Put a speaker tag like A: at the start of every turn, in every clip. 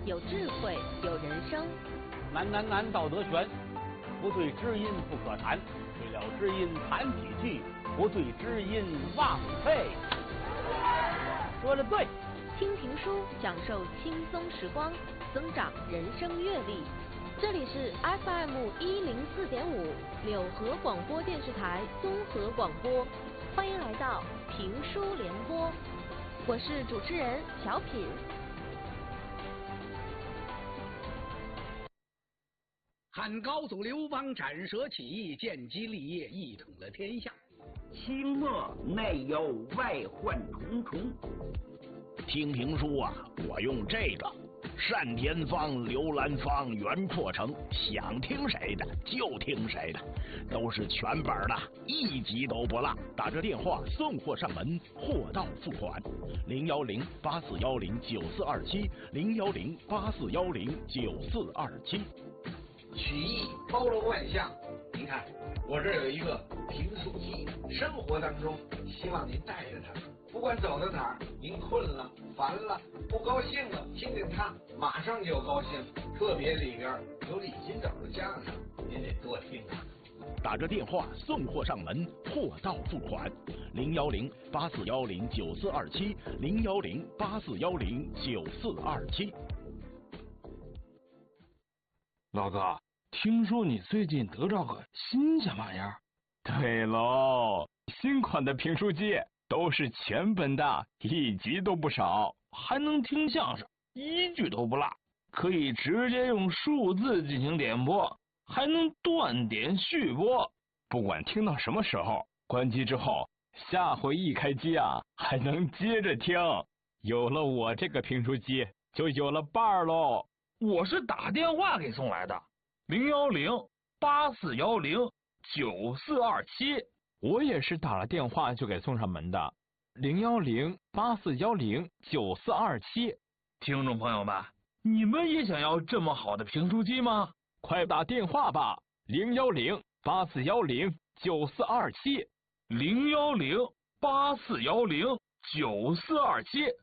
A: 有智慧，有人生。
B: 难道德全，不对知音不可谈，对了知音谈几句，不对知音枉费。说得对。
A: 听评书，享受轻松时光，增长人生阅历。这里是 FM104.5柳河广播电视台综合广播，欢迎来到评书联播，我是主持人小品。
C: 汉高祖刘邦斩蛇起义，建基立业，一统了天下。
D: 清末内忧外患重重。
E: 听评书啊，我用这个单田芳、刘兰芳、袁阔成，想听谁的就听谁的，都是全本的，一集都不落。打着电话送货上门，货到付款。010-8410-9427 010-8410-9427。
F: 曲艺包罗万象，您看我这有一个评书机，生活当中希望您带着它，不管走到哪儿，您困了、烦了、不高兴了，听听它，马上就高兴。特别里边有李金斗的相声，您得多听啊。
E: 打着电话送货上门，货到付款。010-8410-9427 010-8410-9427。
G: 老哥，听说你最近得着个新鲜玩意儿？
H: 对喽，新款的评书机都是全本的，一集都不少，
G: 还能听相声，一句都不落，可以直接用数字进行点播，还能断点续播，
H: 不管听到什么时候，关机之后，下回一开机啊，还能接着听。有了我这个评书机，就有了伴儿喽。
G: 我是打电话给送来的，010-8410-9427。
H: 我也是打了电话就给送上门的，010-8410-9427。
G: 听众朋友们，你们也想要这么好的评书机吗？
H: 快打电话吧，010-8410-9427
G: 010-8410-9427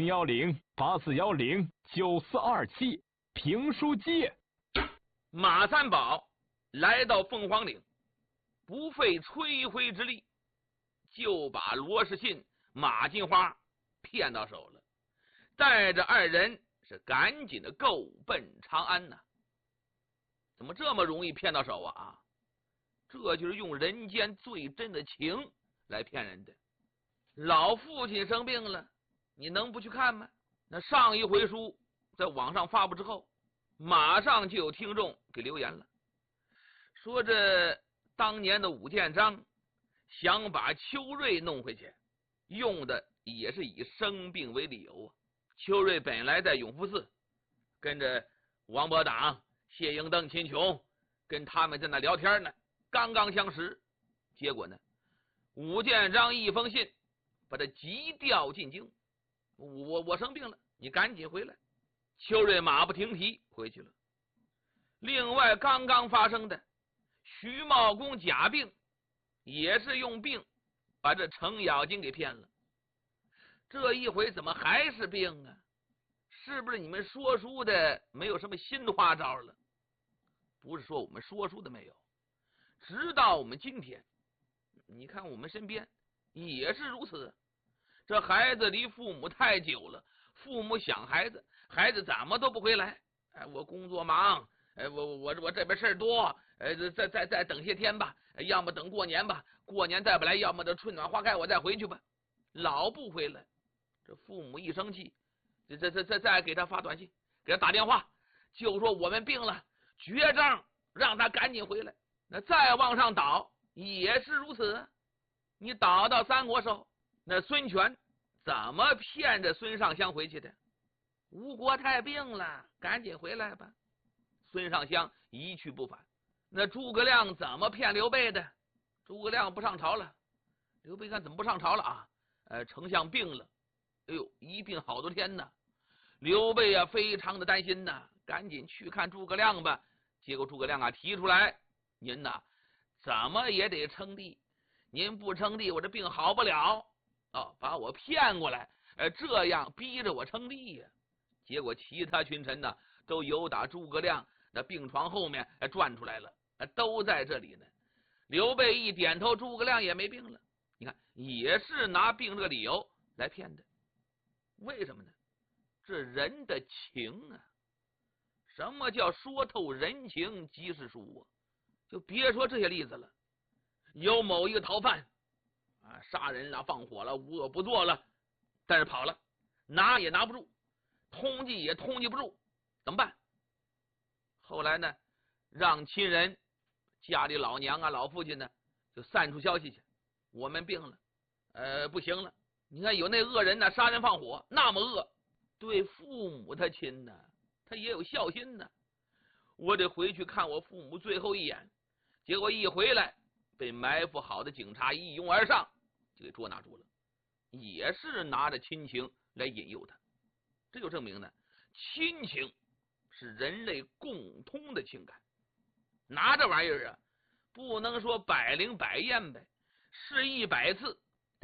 H: 010-8410-9427。评书机。
I: 马三宝来到凤凰岭，不费吹灰之力，就把罗世信、马金花骗到手了，带着二人是赶紧的够奔长安呐。怎么这么容易骗到手啊？这就是用人间最真的情来骗人的。老父亲生病了，你能不去看吗？那上一回书在网上发布之后，马上就有听众给留言了，说这当年的武建章想把邱瑞弄回去，用的也是以生病为理由啊。邱瑞本来在永福寺跟着王伯党、谢英登、秦琼跟他们在那聊天呢，刚刚相识，结果呢，武建章一封信把他急调进京，我生病了，你赶紧回来。邱瑞马不停蹄回去了。另外刚刚发生的徐茂公假病，也是用病把这程咬金给骗了。这一回怎么还是病啊？是不是你们说书的没有什么新花招了？不是说我们说书的没有，直到我们今天，你看我们身边也是如此。这孩子离父母太久了，父母想孩子，孩子怎么都不回来。哎，我工作忙，哎，我这边事儿多，再等些天吧，要么等过年吧，过年再不来，要么等春暖花开我再回去吧，老不回来。这父母一生气，再给他发短信，给他打电话，就说我们病了，绝症，让他赶紧回来。那再往上倒也是如此。你倒到三国时候，那孙权怎么骗着孙尚香回去的？吴国太病了，赶紧回来吧。孙尚香一去不返。那诸葛亮怎么骗刘备的？诸葛亮不上朝了。刘备看怎么不上朝了啊？丞相病了，哎呦，一病好多天呢。刘备啊，非常的担心呐，赶紧去看诸葛亮吧。结果诸葛亮啊提出来，您呐怎么也得称帝，您不称帝，我这病好不了。把我骗过来，这样逼着我称帝呀。 结果其他群臣呢，都由打诸葛亮那病床后面转出来了，都在这里呢。刘备一点头，诸葛亮也没病了。你看，也是拿病这个理由来骗的。为什么呢？这人的情啊，什么叫说透人情即是书啊？就别说这些例子了，有某一个逃犯啊，杀人了、放火了、无恶不作了，但是跑了，拿也拿不住，通缉也通缉不住，怎么办？后来呢，让亲人家里老娘啊、老父亲呢，就散出消息去，我们病了，不行了。你看有那恶人呢，杀人放火，那么恶，对父母他亲呢，他也有孝心呢。我得回去看我父母最后一眼。结果一回来，被埋伏好的警察一拥而上，就给捉拿住了。也是拿着亲情来引诱他，这就证明呢，亲情是人类共通的情感。拿这玩意儿啊，不能说百灵百验呗，试100次得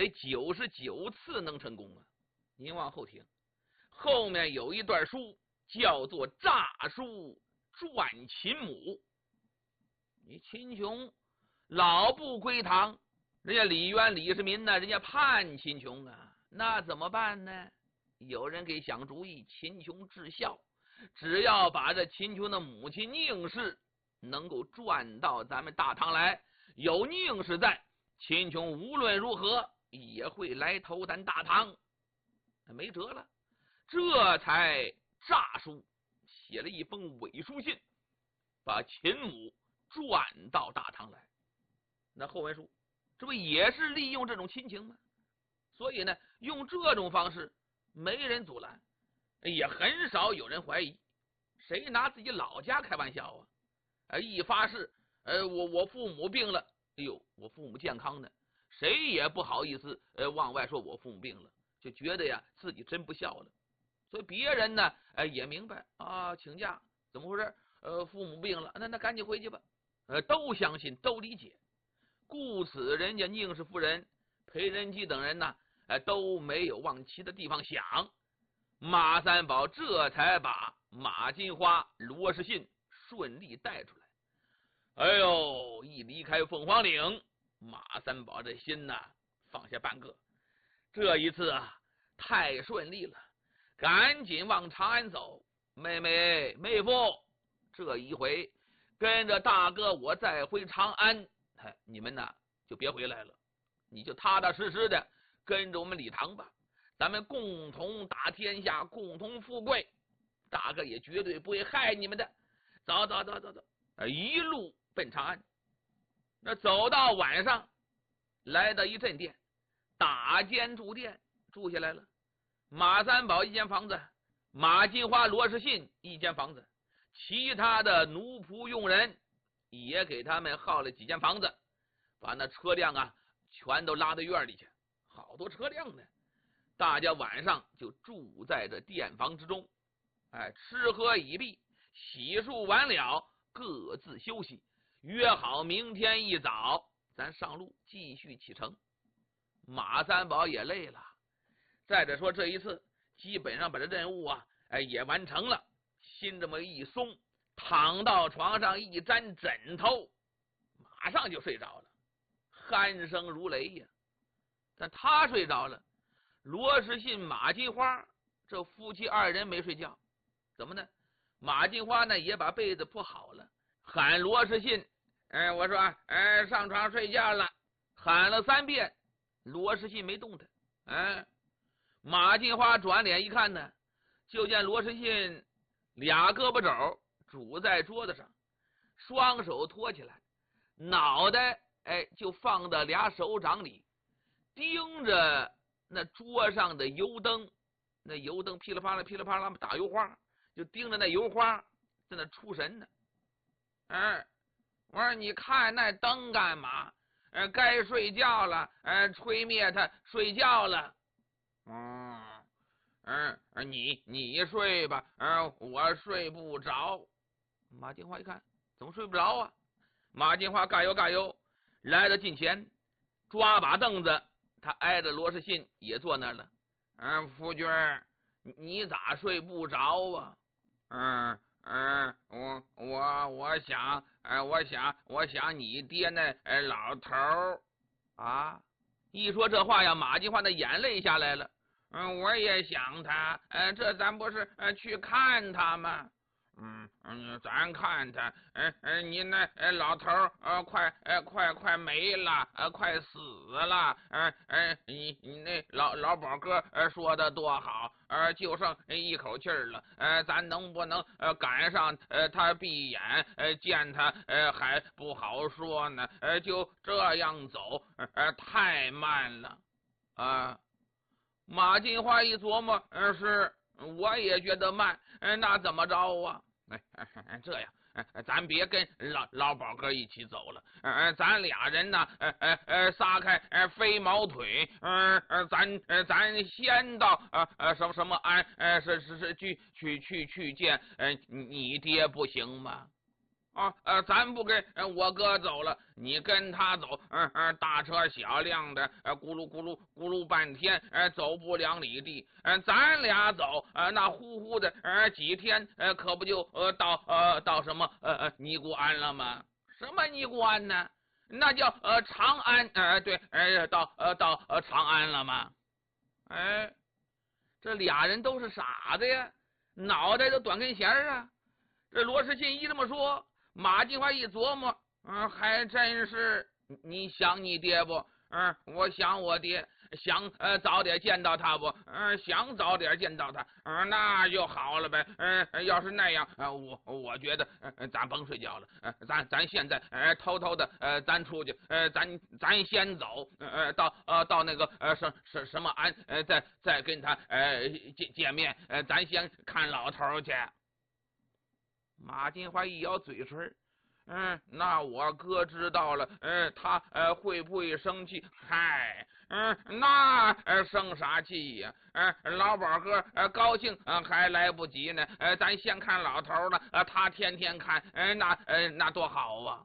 I: 99次能成功啊！您往后听，后面有一段书叫做诈书赚秦母。你秦琼老不归堂，人家李渊李世民呢，人家叛秦琼啊，那怎么办呢？有人给想主意，秦琼至孝，只要把这秦琼的母亲宁氏能够转到咱们大唐来，有宁氏在，秦琼无论如何也会来投咱大唐。没辙了，这才诈书写了一封伪书信，把秦母转到大唐来。那后文书这不也是利用这种亲情吗？所以呢，用这种方式没人阻拦，也很少有人怀疑。谁拿自己老家开玩笑啊？一发誓，我父母病了，哎呦，我父母健康呢，谁也不好意思往外说我父母病了，就觉得呀自己真不孝了。所以别人呢也明白啊，请假怎么回事？父母病了，那赶紧回去吧。都相信，都理解。故此，人家宁氏夫人、裴仁基等人呢，都没有往其他地方想。马三宝这才把马金花、罗士信顺利带出来。哎呦，一离开凤凰岭，马三宝这心呐放下半个。这一次啊，太顺利了，赶紧往长安走。妹夫，这一回跟着大哥我再回长安，你们呢就别回来了，你就踏踏实实的跟着我们李唐吧，咱们共同打天下，共同富贵，大哥也绝对不会害你们的。走，一路奔长安。那走到晚上，来到一镇店，打尖住店，住下来了。马三宝一间房子，马金花、罗士信一间房子，其他的奴仆佣人也给他们号了几间房子，把那车辆啊全都拉到院里去，好多车辆呢。大家晚上就住在这店房之中，吃喝已毕，洗漱完了，各自休息，约好明天一早咱上路继续启程。马三宝也累了，再者说这一次基本上把这任务啊也完成了，心这么一松，躺到床上一沾枕头，马上就睡着了，鼾声如雷呀。但他睡着了，罗士信、马金花这夫妻二人没睡觉。怎么呢？马金花呢也把被子铺好了，喊罗士信，我说上床睡觉了，喊了3遍，罗士信没动弹。马金花转脸一看呢，就见罗士信俩胳膊肘拄在桌子上，双手托起来，脑袋就放到俩手掌里，盯着那桌上的油灯，那油灯噼里啪啦噼里啪啦打油花，就盯着那油花在那出神呢。我说你看那灯干嘛？该睡觉了，吹灭它，睡觉了。你睡吧，我睡不着。马金花一看，怎么睡不着啊？马金花嘎悠来到近前，抓把凳子，他挨着罗士信也坐那儿了。夫君， 你咋睡不着啊？我想你爹那老头儿啊！一说这话呀，马金花的眼泪下来了。我也想他，这咱不是去看他吗？咱看他，你那老头儿快没了，快死了，你那老宝哥说的多好，就剩一口气儿了，咱能不能赶上他闭眼见他还不好说呢，就这样走太慢了啊！马金花一琢磨，是我也觉得慢，那怎么着啊？这样，咱别跟老宝哥一起走了，咱俩人呢，撒开飞毛腿，咱先到什么安，是去见你爹不行吗？咱不跟我哥走了，你跟他走，大车小辆的，咕噜咕噜咕噜半天，走不2里地，咱俩走，那呼呼的，几天，可不就到什么尼姑庵了吗？什么尼姑庵呢？那叫长安，对，到长安了吗？这俩人都是傻子呀，脑袋都短根弦啊！这罗世信一这么说。马金花一琢磨，还真是。你想你爹不？我想我爹，想早点见到他不？想早点见到他，那就好了呗。要是那样，我觉得咱甭睡觉了，咱现在偷偷的咱出去，咱先走，到那个什么安，再跟他见面，咱先看老头去。马金花一咬嘴唇，那我哥知道了，他会不会生气？嗨，那生啥气呀？老宝哥高兴还来不及呢，咱先看老头了，他天天看，那多好啊！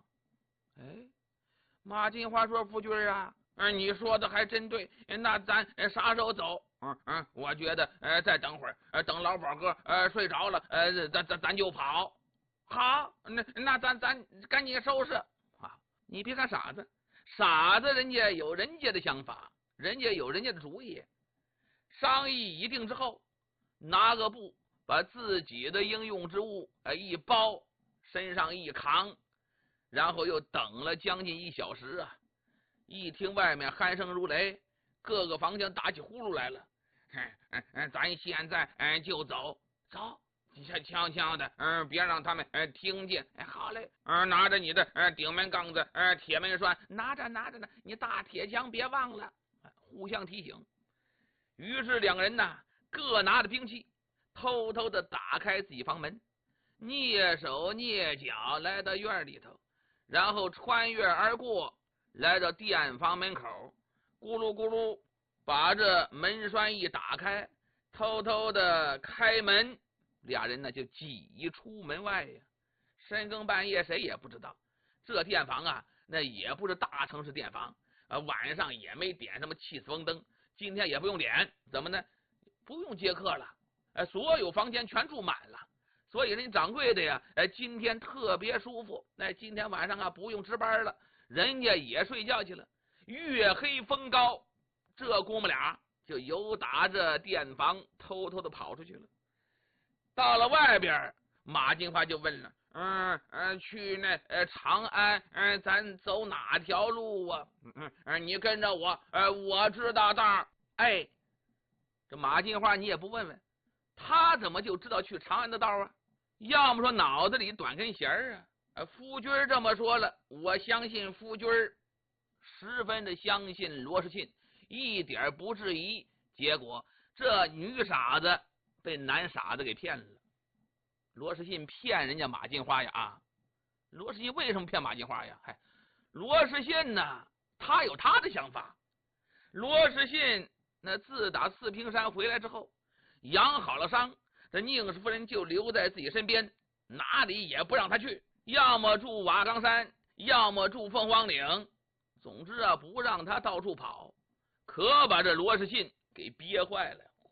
I: 马金花说：“夫君啊，你说的还真对，那咱啥时候走？”我觉得再等会儿，等老宝哥睡着了，咱就跑。好，那咱赶紧收拾啊！你别看傻子，傻子人家有人家的想法，人家有人家的主意。商议已定之后，拿个布把自己的应用之物一包，身上一扛，然后又等了将近1小时啊！一听外面鼾声如雷，各个房间打起呼噜来了。咱现在就走。悄悄的，别让他们听见。好嘞，拿着你的顶门杠子，铁门栓，拿着呢，你大铁枪别忘了，互相提醒。于是两个人呢，各拿着兵器，偷偷的打开自己房门，蹑手蹑脚来到院里头，然后穿越而过，来到店房门口，咕噜咕噜把这门栓一打开，偷偷的开门。俩人呢就挤出门外呀，深更半夜谁也不知道。这店房啊，那也不是大城市店房，晚上也没点什么气死风灯，今天也不用点，怎么呢？不用接客了，所有房间全住满了。所以人掌柜的呀，今天特别舒服，今天晚上啊不用值班了，人家也睡觉去了。月黑风高，这姑母俩就由打这店房偷偷的跑出去了。到了外边，马金花就问了：“去那长安，咱走哪条路啊？”你跟着我，我知道道。这马金花你也不问问，他怎么就知道去长安的道啊？要么说脑子里短根弦啊！夫君这么说了，我相信夫君，十分的相信罗世信，一点不质疑。结果这女傻子被男傻子给骗了。罗世信骗人家马金花呀罗世信为什么骗马金花呀？罗世信呢，他有他的想法。罗世信那自打四平山回来之后，养好了伤，这宁氏夫人就留在自己身边，哪里也不让他去，要么住瓦岗山，要么住凤凰岭，总之不让他到处跑，可把这罗世信给憋坏了，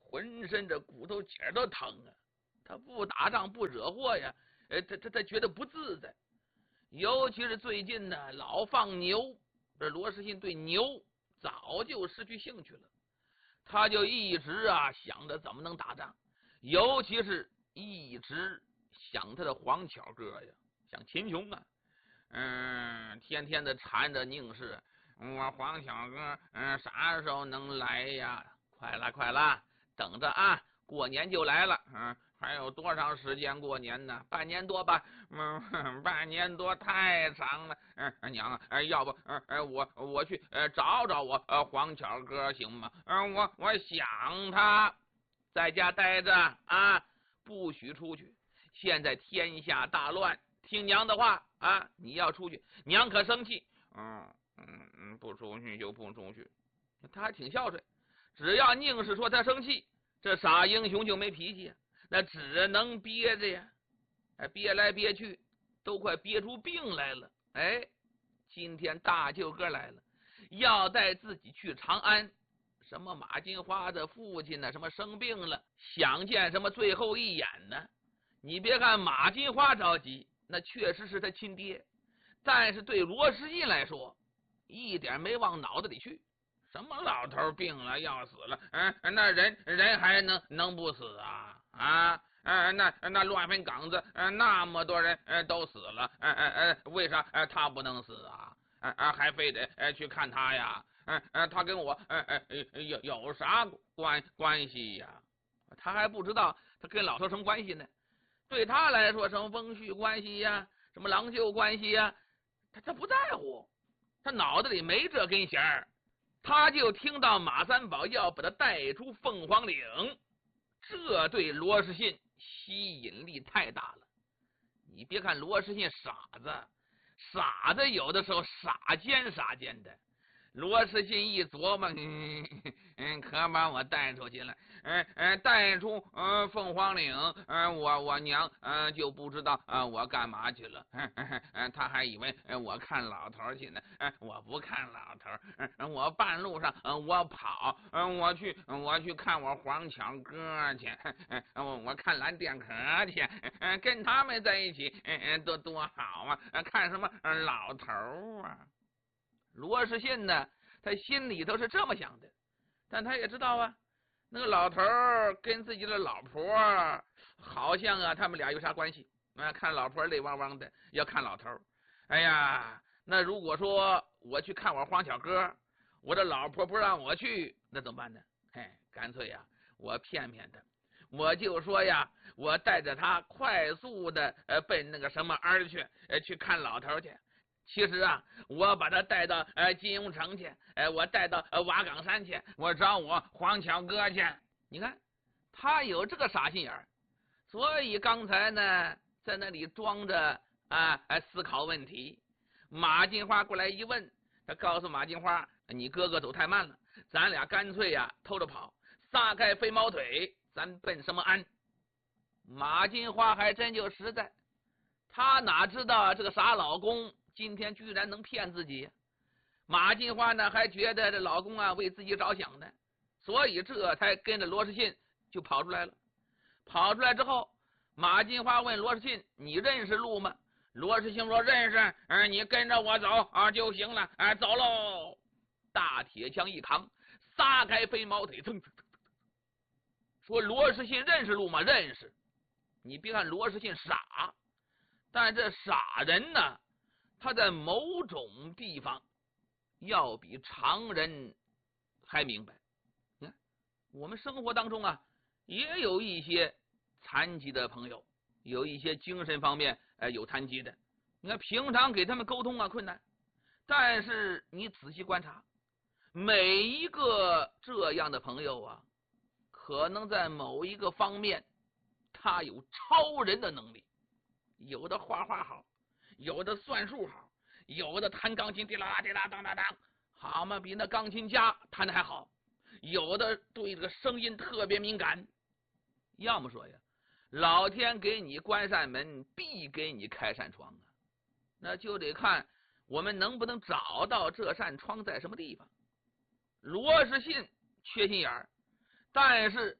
I: 浑身这骨头节都疼啊。他不打仗不惹祸呀，他觉得不自在。尤其是最近呢，老放牛，这罗士信对牛早就失去兴趣了。他就一直想着怎么能打仗，尤其是一直想他的黄巧哥呀，想秦琼啊，天天的缠着宁氏，我黄巧哥，啥时候能来呀？快了，等着啊，过年就来了，还有多长时间过年呢？半年多吧，半年多太长了，娘要不我去找我黄巧哥行吗？我想他，在家待着啊，不许出去。现在天下大乱，听娘的话啊！你要出去，娘可生气。不出去就不出去。他还挺孝顺，只要宁氏说他生气，这傻英雄就没脾气，那只能憋着呀。憋来憋去，都快憋出病来了。今天大舅哥来了，要带自己去长安。什么马金花的父亲呢？什么生病了，想见什么最后一眼呢？你别看马金花着急，那确实是他亲爹，但是对罗士信来说，一点没往脑子里去。什么老头病了要死了，那人还能不死啊？那乱坟岗子，那么多人都死了，为啥他不能死啊？还非得去看他呀？他跟我有啥关系呀？他还不知道他跟老头什么关系呢。对他来说，什么翁婿关系呀，什么郎舅关系呀，他不在乎，他脑子里没这根弦儿。他就听到马三宝要把他带出凤凰岭，这对罗士信吸引力太大了。你别看罗士信傻子有的时候傻尖的。罗士信一琢磨，可把我带出去了，带出凤凰岭，我娘就不知道我干嘛去了，他还以为我看老头去呢，我不看老头，我半路上我跑，我去看我黄巧哥去，我看蓝靛壳去，跟他们在一起多好啊，看什么老头啊。罗士信呢，他心里头是这么想的，但他也知道啊，那个老头跟自己的老婆好像他们俩有啥关系？看老婆泪汪汪的，要看老头。哎呀，那如果说我去看我黄巧哥，我的老婆不让我去，那怎么办呢？干脆呀，我骗他，我就说呀，我带着他快速的奔那个什么儿去看老头去。其实我把他带到金庸城去，我带到瓦岗山去，我找我黄巧哥去。你看他有这个傻心眼儿，所以刚才呢在那里装着思考问题。马金花过来一问，他告诉马金花，你哥哥走太慢了，咱俩干脆偷着跑，撒开飞毛腿，咱奔什么安。马金花还真就实在，他哪知道这个傻老公今天居然能骗自己。马金花呢还觉得这老公为自己着想呢，所以这才跟着罗士信就跑出来了。跑出来之后，马金花问罗士信，你认识路吗？罗士信说认识，你跟着我走就行了，走喽。大铁枪一扛，撒开飞毛腿，噌。说罗士信认识路吗？认识。你别看罗士信傻，但这傻人呢，他在某种地方要比常人还明白。你看我们生活当中也有一些残疾的朋友，有一些精神方面有残疾的，你看平常给他们沟通困难，但是你仔细观察，每一个这样的朋友可能在某一个方面他有超人的能力，有的画画好，有的算术好，有的弹钢琴滴啦滴啦当当当，好嘛，比那钢琴家弹的还好，有的对这个声音特别敏感。要么说呀，老天给你关扇门，必给你开扇窗那就得看我们能不能找到这扇窗在什么地方。罗士信缺心眼儿，但是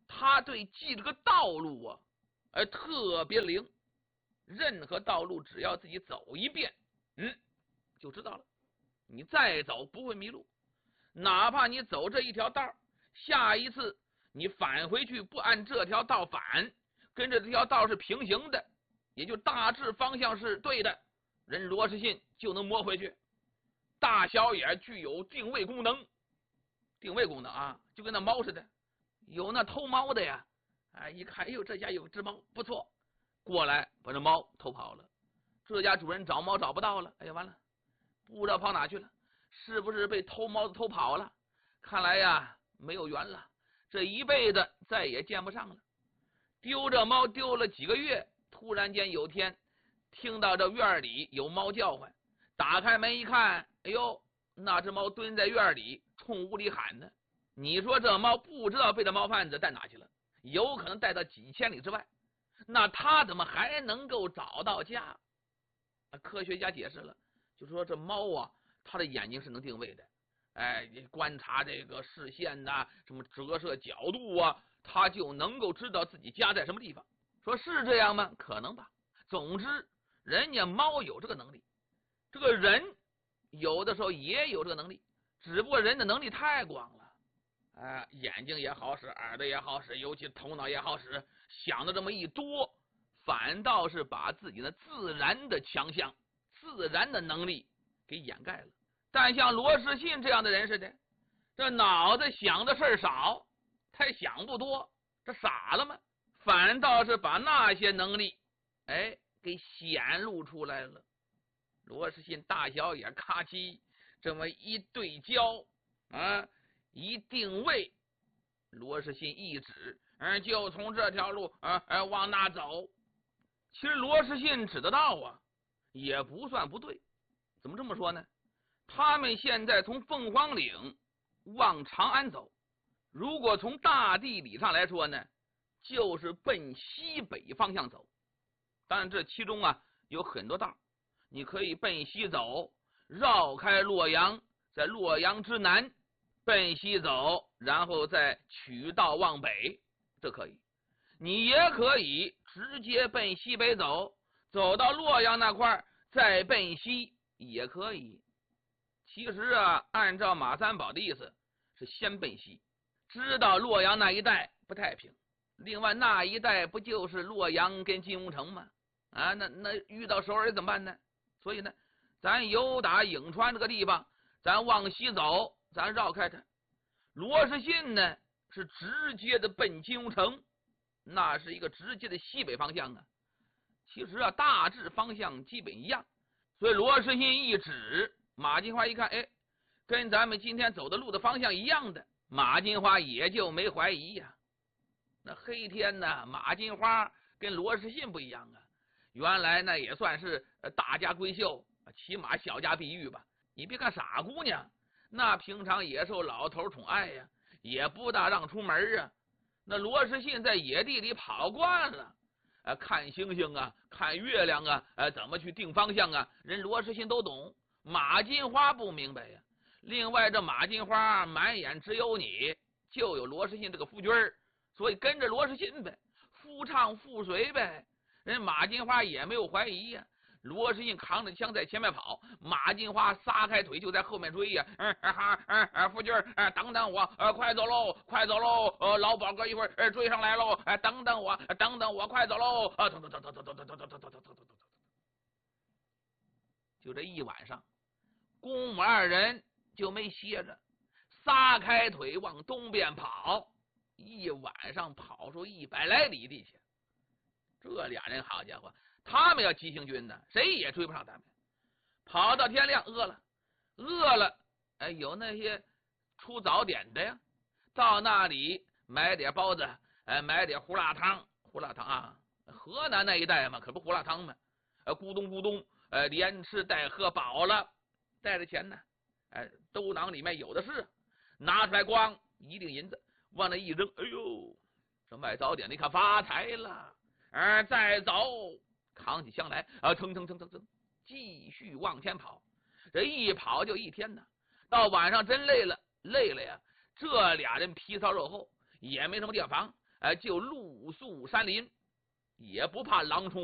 I: 他对记这个道路啊，特别灵。任何道路只要自己走一遍，就知道了。你再走不会迷路，哪怕你走这一条道，下一次你返回去不按这条道返，跟着这条道是平行的，也就大致方向是对的，人罗士信就能摸回去。大小眼具有定位功能，啊，就跟那猫似的。有那偷猫的呀，一看，哎呦，这家有只猫不错，过来把这猫偷跑了。这家主人找猫找不到了，哎呀，完了，不知道跑哪去了，是不是被偷猫的偷跑了？看来呀，没有缘了，这一辈子再也见不上了。丢这猫丢了几个月，突然间有天听到这院里有猫叫唤，打开门一看，哎呦，那只猫蹲在院里冲屋里喊呢。你说这猫不知道被这猫贩子带哪去了，有可能带到几千里之外，那他怎么还能够找到家？科学家解释了，就说这猫啊，它的眼睛是能定位的，观察这个视线呐，什么折射角度啊，它就能够知道自己家在什么地方。说是这样吗？可能吧。总之，人家猫有这个能力，这个人有的时候也有这个能力，只不过人的能力太广了。眼睛也好使，耳朵也好使，尤其头脑也好使，想的这么一多，反倒是把自己的自然的强项、自然的能力给掩盖了。但像罗士信这样的人似的，这脑子想的事儿少，他想不多，这傻了吗？反倒是把那些能力，给显露出来了。罗士信大小眼咔叽这么一对焦一定位，罗士信一指，就从这条路往那走。其实罗士信指得到啊，也不算不对。怎么这么说呢？他们现在从凤凰岭往长安走，如果从大地理上来说呢，就是奔西北方向走。当然这其中啊有很多道，你可以奔西走，绕开洛阳，在洛阳之南奔西走，然后再取道往北，这可以。你也可以直接奔西北走，走到洛阳那块再奔西也可以。其实啊，按照马三宝的意思是先奔西，知道洛阳那一带不太平，另外那一带不就是洛阳跟金庸城吗？那遇到熟人怎么办呢？所以呢，咱由打颍川这个地方，咱往西走，咱绕开它。罗士信呢是直接的奔金庸城，那是一个直接的西北方向啊。其实啊，大致方向基本一样，所以罗士信一指，马金花一看，跟咱们今天走的路的方向一样的，马金花也就没怀疑呀。那黑天呢，马金花跟罗士信不一样啊，原来那也算是大家闺秀，起码小家碧玉吧。你别看傻姑娘，那平常也受老头宠爱呀，也不大让出门啊。那罗士信在野地里跑惯了，看星星啊，看月亮啊，怎么去定方向啊，人罗士信都懂。马金花不明白呀。另外这马金花满眼只有你，就有罗士信这个夫君儿，所以跟着罗士信呗，夫唱妇随呗。人马金花也没有怀疑呀。罗士信扛着枪在前面跑，马金花撒开腿就在后面追呀。夫君等等我，快走喽，快走喽！老宝哥一会儿追上来喽，等等我，等等我，快走喽！走。就这一晚上，公母二人就没歇着，撒开腿往东边跑，一晚上跑出100来里地去。这俩人好家伙，他们要急行军呢，谁也追不上他们。跑到天亮，饿了，有那些出早点的呀，到那里买点包子，买点胡辣汤啊，河南那一带嘛，可不胡辣汤嘛，咕咚咕咚，连吃带喝饱了，带着钱呢，兜囊里面有的是，拿出来咣一锭银子往那一扔，哎呦，这卖早点的可发财了。再走，扛起枪来，蹭，继续往前跑。这一跑就一天呢，到晚上真累了呀。这俩人皮糙肉厚，也没什么地方， 就露宿山林，也不怕狼虫